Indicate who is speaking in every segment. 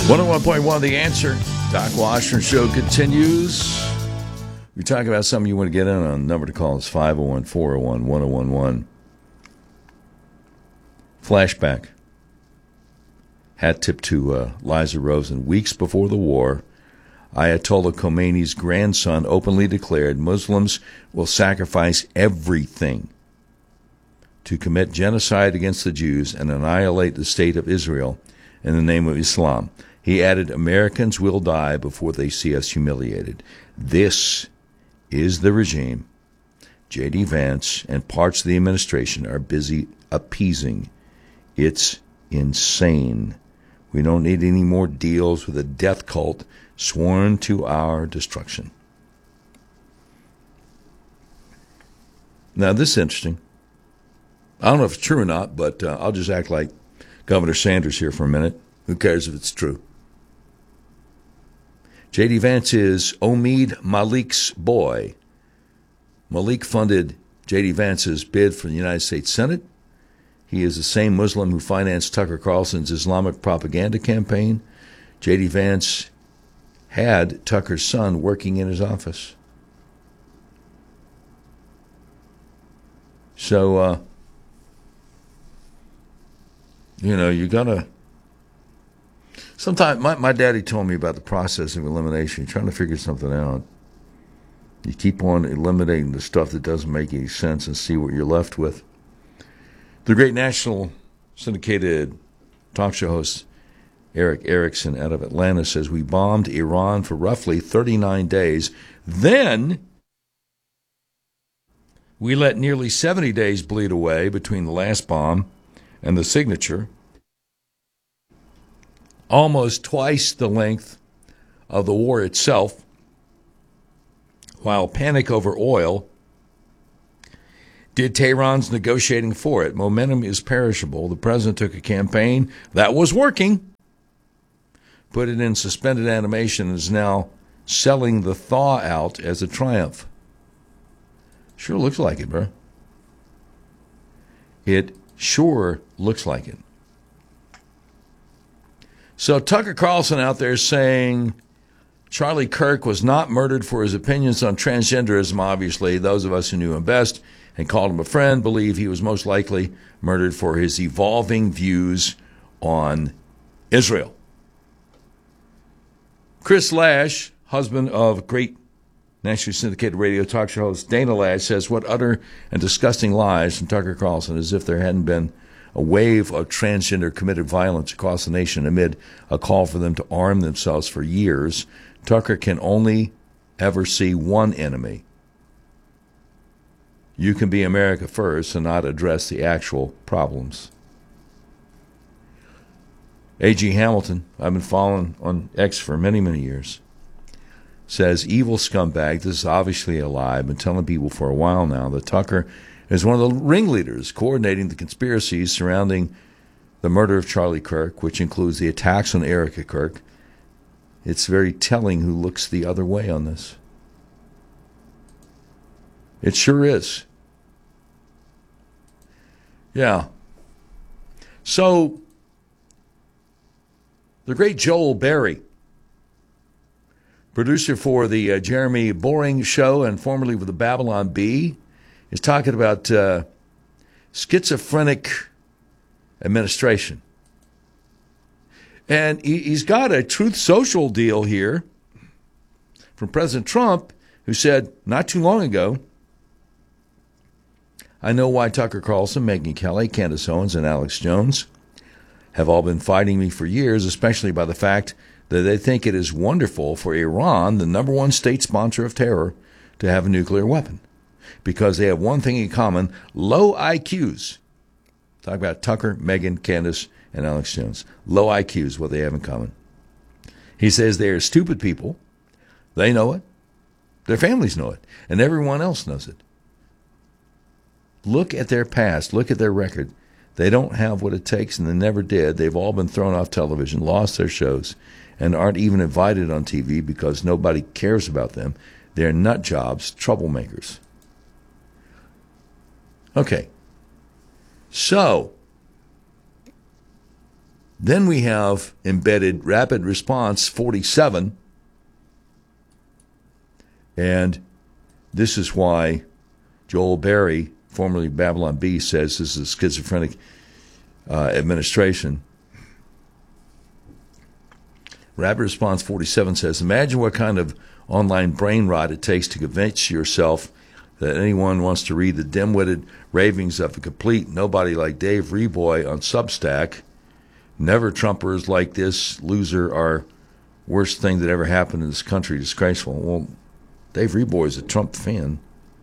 Speaker 1: 101.1 The Answer. Doc Washington Show continues. We're talking about something you want to get in on. The number to call is 501-401-1011. Flashback. Hat tip to Liza Rosen. Weeks before the war, Ayatollah Khomeini's grandson openly declared Muslims will sacrifice everything to commit genocide against the Jews and annihilate the state of Israel in the name of Islam. He added, Americans will die before they see us humiliated. This is the regime J.D. Vance and parts of the administration are busy appeasing. It's insane. We don't need any more deals with a death cult sworn to our destruction. Now, this is interesting. I don't know if it's true or not, but I'll just act like Governor Sanders here for a minute. Who cares if it's true? J.D. Vance is Omid Malik's boy. Malik funded J.D. Vance's bid for the United States Senate. He is the same Muslim who financed Tucker Carlson's Islamic propaganda campaign. J.D. Vance had Tucker's son working in his office. So, you got to... Sometimes my daddy told me about the process of elimination. You're trying to figure something out. You keep on eliminating the stuff that doesn't make any sense and see what you're left with. The great national syndicated talk show host Eric Erickson out of Atlanta says, we bombed Iran for roughly 39 days. Then we let nearly 70 days bleed away between the last bomb and the signature. Almost twice the length of the war itself, while panic over oil did Tehran's negotiating for it. Momentum is perishable. The president took a campaign that was working, put it in suspended animation, and is now selling the thaw out as a triumph. Sure looks like it, bro. It sure looks like it. So Tucker Carlson out there saying Charlie Kirk was not murdered for his opinions on transgenderism, obviously. Those of us who knew him best and called him a friend believe he was most likely murdered for his evolving views on Israel. Chris Lash, husband of great nationally syndicated radio talk show host Dana Lash, says what utter and disgusting lies from Tucker Carlson, as if there hadn't been a wave of transgender committed violence across the nation amid a call for them to arm themselves for years. Tucker can only ever see one enemy. You can be America first and not address the actual problems. A.G. Hamilton, I've been following on X for many, many years, says, evil scumbag, this is obviously a lie. I've been telling people for a while now that Tucker is one of the ringleaders coordinating the conspiracies surrounding the murder of Charlie Kirk, which includes the attacks on Erica Kirk. It's very telling who looks the other way on this. It sure is. Yeah. So, the great Joel Berry, producer for the Jeremy Boring Show and formerly with the Babylon Bee, is talking about schizophrenic administration. And he's got a Truth Social deal here from President Trump, who said not too long ago, I know why Tucker Carlson, Megyn Kelly, Candace Owens, and Alex Jones have all been fighting me for years, especially by the fact that they think it is wonderful for Iran, the number one state sponsor of terror, to have a nuclear weapon. Because they have one thing in common, low IQs. Talk about Tucker, Megyn, Candace, and Alex Jones. Low IQs, what they have in common. He says they are stupid people. They know it. Their families know it. And everyone else knows it. Look at their past. Look at their record. They don't have what it takes, and they never did. They've all been thrown off television, lost their shows, and aren't even invited on TV because nobody cares about them. They're nut jobs, troublemakers. Okay. So, Then we have embedded Rapid Response 47. And this is why Joel Berry, formerly Babylon Bee, says this is a schizophrenic administration. Rapid Response 47 says, imagine what kind of online brain rot it takes to convince yourself that anyone wants to read the dim-witted ravings of a complete nobody like Dave Reboy on Substack. Never Trumpers like this loser are worst thing that ever happened in this country. Disgraceful. Well, Dave Reboy is a Trump fan,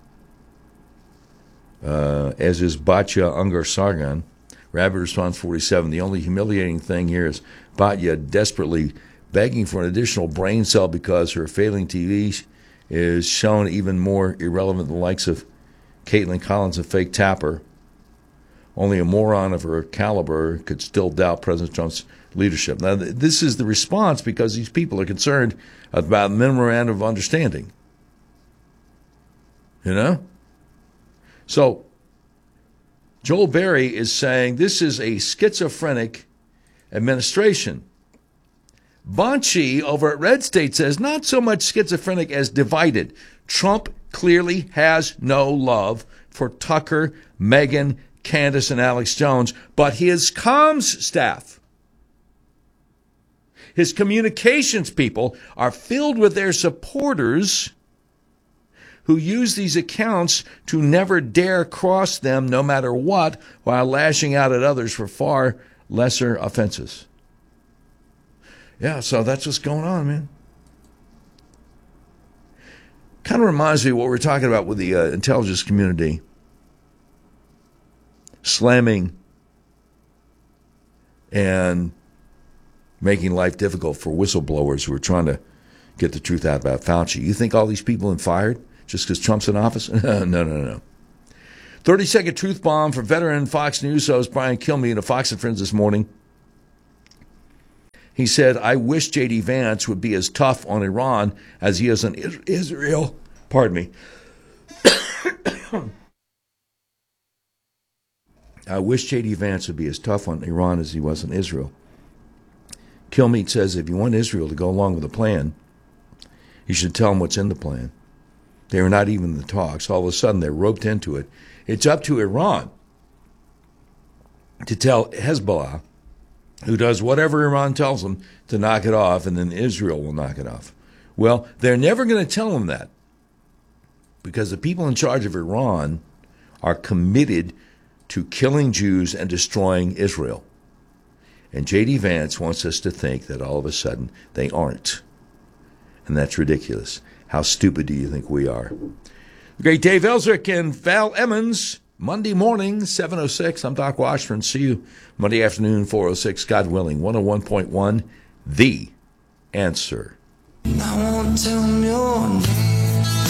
Speaker 1: as is Batya Ungar-Sargon. Rapid Response 47, the only humiliating thing here is Batya desperately begging for an additional brain cell because her failing TV is shown even more irrelevant than the likes of Caitlin Collins and Fake Tapper. Only a moron of her caliber could still doubt President Trump's leadership. Now, this is the response because these people are concerned about memorandum of understanding. You know? So, Joel Berry is saying this is a schizophrenic administration. Bonchi over at Red State says not so much schizophrenic as divided. Trump clearly has no love for Tucker, Megyn, Candace, and Alex Jones, but his comms staff, his communications people are filled with their supporters who use these accounts to never dare cross them no matter what, while lashing out at others for far lesser offenses. Yeah, so that's what's going on, man. Kind of reminds me of what we're talking about with the intelligence community slamming and making life difficult for whistleblowers who are trying to get the truth out about Fauci. You think all these people have been fired just because Trump's in office? No. 30-second truth bomb for veteran Fox News host Brian Kilmeade of Fox and Friends this morning. He said, I wish J.D. Vance would be as tough on Iran as he is on Israel. Pardon me. I wish J.D. Vance would be as tough on Iran as he was on Israel. Kilmeade says if you want Israel to go along with the plan, you should tell them what's in the plan. They were not even in the talks. All of a sudden, they're roped into it. It's up to Iran to tell Hezbollah, who does whatever Iran tells them, to knock it off, and then Israel will knock it off. Well, they're never going to tell them that because the people in charge of Iran are committed to killing Jews and destroying Israel. And J.D. Vance wants us to think that all of a sudden they aren't. And that's ridiculous. How stupid do you think we are? The great Dave Ellswick and Val Emmons, Monday morning, 7:06. I'm Doc Washburn. See you Monday afternoon, 4:06, God willing. 101.1, The Answer. I won't tell them your name.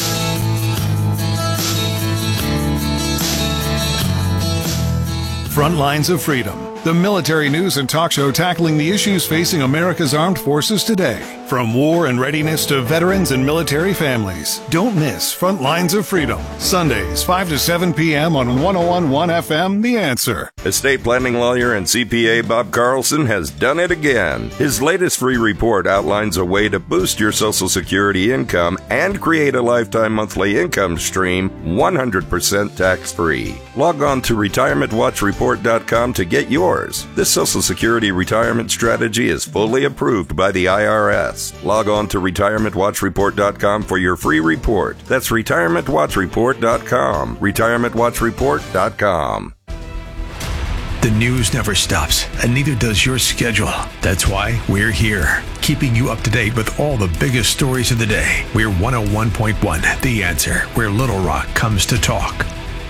Speaker 2: Front Lines of Freedom, the military news and talk show tackling the issues facing America's armed forces today. From war and readiness to veterans and military families. Don't miss Front Lines of Freedom, Sundays, 5 to 7 p.m. on 101.1 FM, The Answer.
Speaker 3: Estate planning lawyer and CPA Bob Carlson has done it again. His latest free report outlines a way to boost your Social Security income and create a lifetime monthly income stream 100% tax-free. Log on to retirementwatchreport.com to get yours. This Social Security retirement strategy is fully approved by the IRS. Log on to retirementwatchreport.com for your free report. That's retirementwatchreport.com. retirementwatchreport.com.
Speaker 4: The news never stops, and neither does your schedule. That's why we're here, keeping you up to date with all the biggest stories of the day. We're 101.1 The Answer, where Little Rock comes to talk.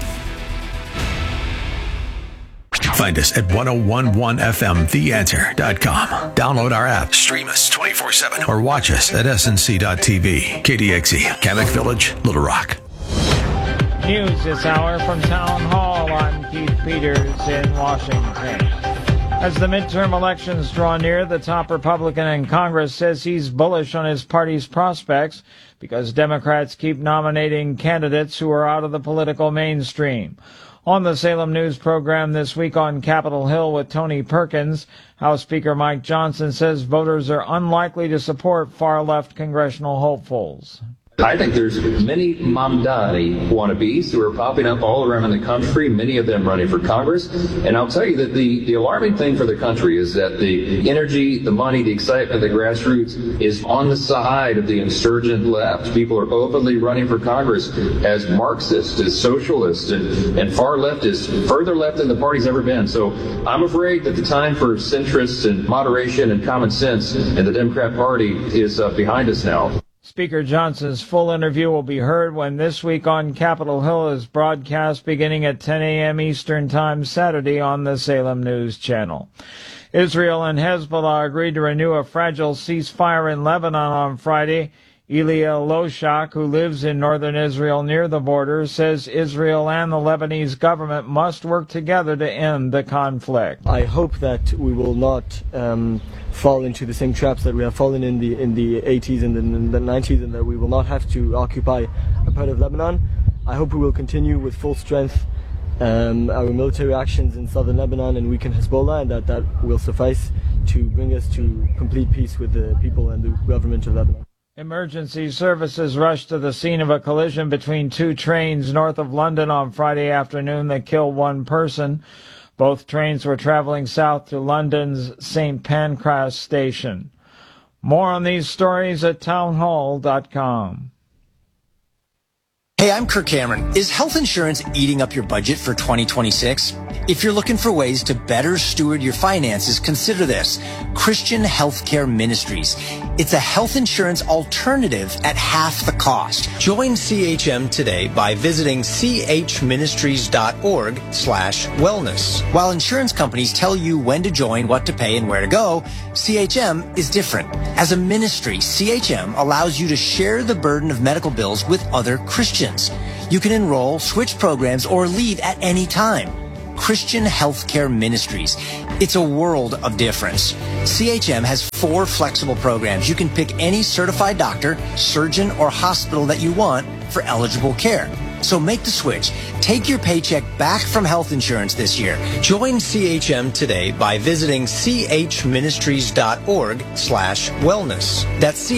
Speaker 4: Find us at 1011fmtheanswer.com. Download our app, stream us 24/7, or watch us at snc.tv. KDXE, Kamek Village, Little Rock.
Speaker 5: News this hour from Town Hall. I'm Keith Peters in Washington. As the midterm elections draw near, the top Republican in Congress says he's bullish on his party's prospects because Democrats keep nominating candidates who are out of the political mainstream. On the Salem News program this week on Capitol Hill with Tony Perkins, House Speaker Mike Johnson says voters are unlikely to support far-left congressional hopefuls.
Speaker 6: I think there's many Mamdani wannabes who are popping up all around the country, many of them running for Congress. And I'll tell you that the alarming thing for the country is that the energy, the money, the excitement, the grassroots is on the side of the insurgent left. People are openly running for Congress as Marxists, as socialists, and far left is further left than the party's ever been. So I'm afraid that the time for centrists and moderation and common sense in the Democrat Party is behind us now.
Speaker 5: Speaker Johnson's full interview will be heard when This Week on Capitol Hill is broadcast beginning at 10 a.m. Eastern Time Saturday on the Salem News Channel. Israel and Hezbollah agreed to renew a fragile ceasefire in Lebanon on Friday. Elia Loshak, who lives in northern Israel near the border, says Israel and the Lebanese government must work together to end the conflict.
Speaker 7: I hope that we will not fall into the same traps that we have fallen in the 80s and in the 90s, and that we will not have to occupy a part of Lebanon. I hope we will continue with full strength our military actions in southern Lebanon and weaken Hezbollah, and that will suffice to bring us to complete peace with the people and the government of Lebanon.
Speaker 5: Emergency services rushed to the scene of a collision between two trains north of London on Friday afternoon that killed one person. Both trains were traveling south to London's St. Pancras station. More on these stories at townhall.com.
Speaker 8: Hey, I'm Kirk Cameron. Is health insurance eating up your budget for 2026? If you're looking for ways to better steward your finances, consider this: Christian Healthcare Ministries. It's a health insurance alternative at half the cost. Join CHM today by visiting chministries.org/wellness. While insurance companies tell you when to join, what to pay, and where to go, CHM is different. As a ministry, CHM allows you to share the burden of medical bills with other Christians. You can enroll, switch programs, or leave at any time. Christian Healthcare Ministries. It's a world of difference. CHM has 4 flexible programs. You can pick any certified doctor, surgeon, or hospital that you want for eligible care. So make the switch. Take your paycheck back from health insurance this year. Join CHM today by visiting chministries.org/wellness. That's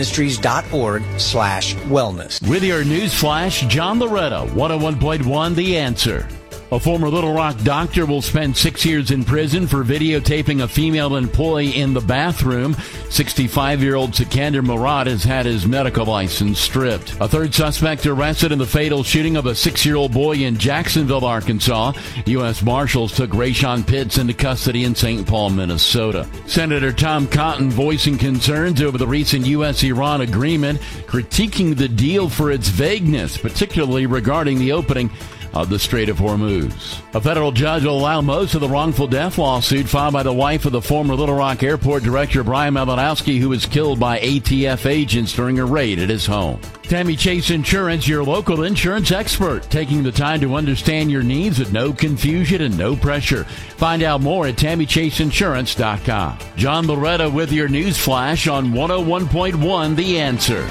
Speaker 8: chministries.org/wellness.
Speaker 9: With your news flash, John Loretta, 101.1 The Answer. A former Little Rock doctor will spend 6 years in prison for videotaping a female employee in the bathroom. 65-year-old Sikander Murad has had his medical license stripped. A third suspect arrested in the fatal shooting of a 6-year-old boy in Jacksonville, Arkansas. U.S. Marshals took Rayshawn Pitts into custody in St. Paul, Minnesota. Senator Tom Cotton voicing concerns over the recent U.S.-Iran agreement, critiquing the deal for its vagueness, particularly regarding the opening of the Strait of Hormuz. A federal judge will allow most of the wrongful death lawsuit filed by the wife of the former Little Rock Airport director Brian Malinowski, who was killed by ATF agents during a raid at his home. Tammy Chase Insurance, your local insurance expert, taking the time to understand your needs with no confusion and no pressure. Find out more at TammyChaseInsurance.com. John Loretta with your news flash on 101.1 The Answer.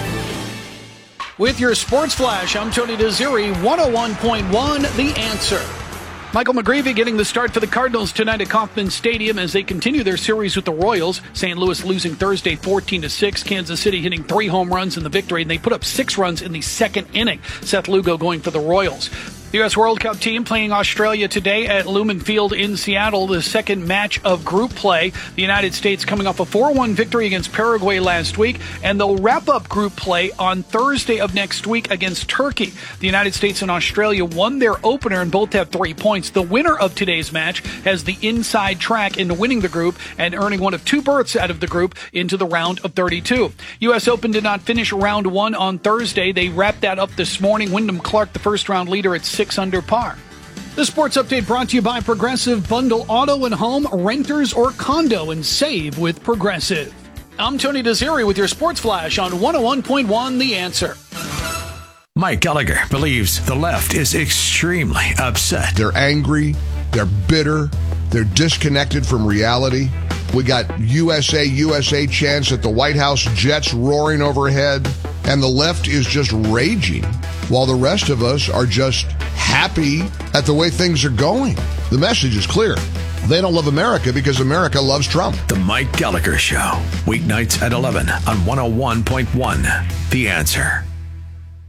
Speaker 10: With your sports flash, I'm Tony Desiri, 101.1 The Answer. Michael McGreevy getting the start for the Cardinals tonight at Kauffman Stadium as they continue their series with the Royals. St. Louis losing Thursday 14-6. Kansas City hitting 3 home runs in the victory, and they put up 6 runs in the second inning. Seth Lugo going for the Royals. The U.S. World Cup team playing Australia today at Lumen Field in Seattle, the second match of group play. The United States coming off a 4-1 victory against Paraguay last week, and they'll wrap up group play on Thursday of next week against Turkey. The United States and Australia won their opener and both have 3 points. The winner of today's match has the inside track into winning the group and earning one of 2 berths out of the group into the round of 32. U.S. Open did not finish round 1 on Thursday. They wrapped that up this morning. Wyndham Clark, the first round leader, at 6 under par. The sports update brought to you by Progressive. Bundle auto and home, renters or condo, and save with Progressive. I'm Tony Desiri with your sports flash on 101.1 The Answer.
Speaker 4: Mike Gallagher believes the left is extremely upset.
Speaker 11: They're angry, they're bitter, they're disconnected from reality. We got USA chants at the White House, jets roaring overhead, and the left is just raging, while the rest of us are just happy at the way things are going. The message is clear. They don't love America because America loves Trump.
Speaker 4: The Mike Gallagher Show, weeknights at 11 on 101.1 The Answer.